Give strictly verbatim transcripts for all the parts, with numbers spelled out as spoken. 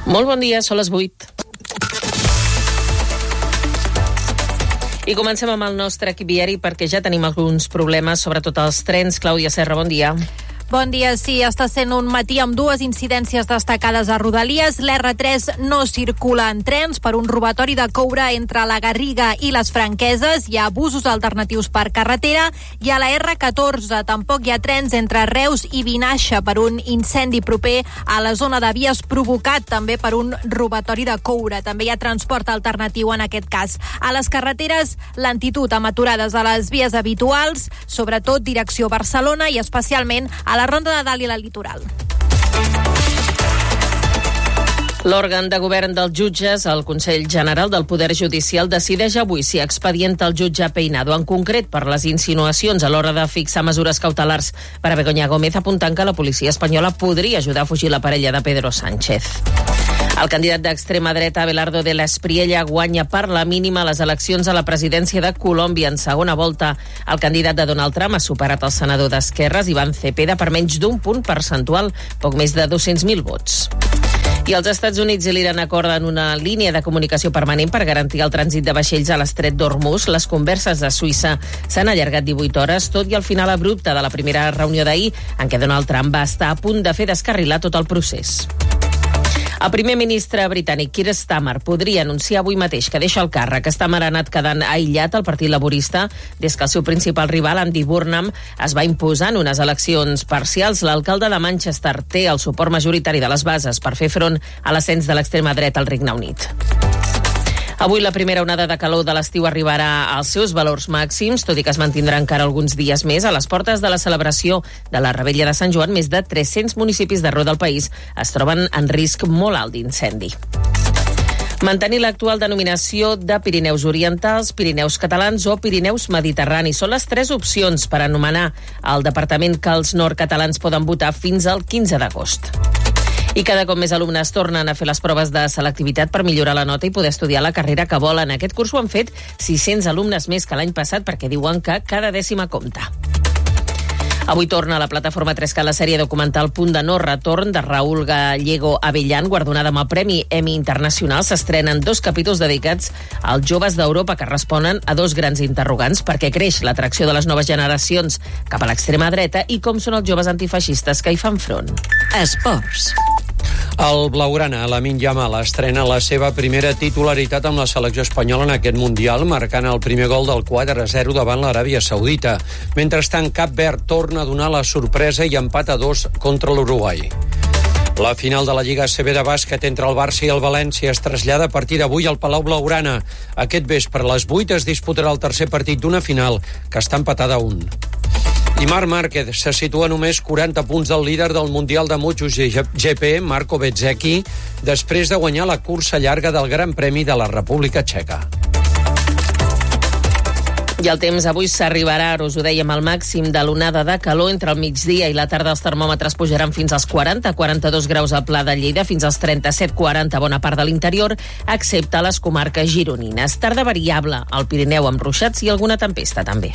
Molt bon dia, són les vuit. I comencem amb el nostre equip viari perquè ja tenim alguns problemes, sobretot als trens. Clàudia Serra, bon dia. Bon dia, sí, està sent un matí amb dues incidències destacades a Rodalies. L'erre tres no circula en trens per un robatori de coure entre la Garriga i les Franqueses. Hi ha busos alternatius per carretera. I a la erre catorze tampoc hi ha trens entre Reus i Vinaixa per un incendi proper a la zona de vies provocat també per un robatori de coure. També hi ha transport alternatiu en aquest cas. A les carreteres, lentitud amb aturades a les vies habituals, sobretot direcció Barcelona i especialment a la Ronda de Dalt i la Litoral. L'òrgan de govern dels jutges, el Consell General del Poder Judicial, decideix avui si expedienta el jutge Peinado, en concret per les insinuacions a l'hora de fixar mesures cautelars per a Begoña Gómez, apuntant que la policia espanyola podria ajudar a fugir la parella de Pedro Sánchez. El candidat d'extrema dreta, Abelardo de la Espriella, guanya per la mínima les eleccions a la presidència de Colòmbia en segona volta. El candidat de Donald Trump ha superat el senador d'Esquerres, Iván Cepeda, per menys d'un punt percentual, poc més de dos-cents mil vots. I els Estats Units i l'Iran acorden una línia de comunicació permanent per garantir el trànsit de vaixells a l'estret d'Hormuz. Les converses de Suïssa s'han allargat divuit hores, tot i el final abrupte de la primera reunió d'ahir, en què Donald Trump va estar a punt de fer descarrilar tot el procés. El primer ministre britànic, Keir Starmer, podria anunciar avui mateix que deixa el càrrec. Starmer ha anat quedant aïllat al Partit Laborista des que el seu principal rival, Andy Burnham, es va imposar en unes eleccions parcials. L'alcalde de Manchester té el suport majoritari de les bases per fer front a l'ascens de l'extrema dreta al Regne Unit. Avui la primera onada de calor de l'estiu arribarà als seus valors màxims, tot i que es mantindrà encara alguns dies més. A les portes de la celebració de la Revetlla de Sant Joan, més de tres-cents municipis d'arreu del país es troben en risc molt alt d'incendi. Mantenir l'actual denominació de Pirineus Orientals, Pirineus Catalans o Pirineus Mediterranis són les tres opcions per anomenar el departament que els nord-catalans poden votar fins al quinze d'agost. I cada cop més alumnes tornen a fer les proves de selectivitat per millorar la nota i poder estudiar la carrera que volen. Aquest curs ho han fet sis-cents alumnes més que l'any passat perquè diuen que cada dècima compta. Avui torna a la plataforma tres ca la sèrie documental Punt de no retorn de Raúl Gallego Avellán, guardonada amb el Premi Emmy Internacional. S'estrenen dos capítols dedicats als joves d'Europa que responen a dos grans interrogants: per què creix l'atracció de les noves generacions cap a l'extrema dreta i com són els joves antifeixistes que hi fan front. Esports. El blaugrana, Lamine Yamal, estrena la seva primera titularitat amb la selecció espanyola en aquest Mundial, marcant el primer gol del quatre a zero davant l'Aràbia Saudita. Mentrestant, Cap Verd torna a donar la sorpresa i empat a dos contra l'Uruguai. La final de la Lliga A C B de bàsquet entre el Barça i el València es trasllada a partir d'avui al Palau Blaugrana. Aquest vespre a les vuit es disputarà el tercer partit d'una final que està empatada a un. I Marc Márquez se situa només quaranta punts del líder del Mundial de MotoGP, Marco Bezzecchi, després de guanyar la cursa llarga del Gran Premi de la República Txeca. I el temps avui s'arribarà, us ho dèiem, al màxim de l'onada de calor entre el migdia i la tarda. Els termòmetres pujaran fins als quaranta a quaranta-dos graus al Pla de Lleida, fins als trenta-set a quaranta a bona part de l'interior, excepte a les comarques gironines. Tarda variable al Pirineu amb ruixats i alguna tempesta també.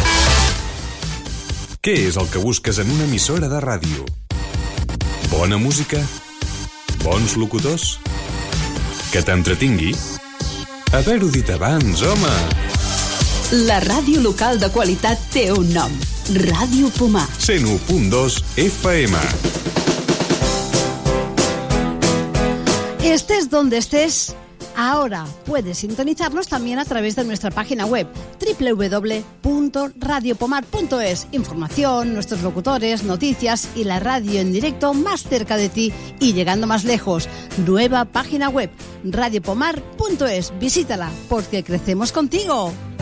Què és el que busques en una emissora de ràdio? Bona música? Bons locutors? Que t'entretingui? Haver-ho dit abans, home! La ràdio local de qualitat té un nom. Ràdio Pomar. cent u punt dos F M. Estés donde estés, ahora puedes sintonizarnos también a través de nuestra página web doble u doble u doble u punto radio pomar punto es. Información, nuestros locutores, noticias y la radio en directo más cerca de ti y llegando más lejos. Nueva página web radio pomar punto es. Visítala porque crecemos contigo.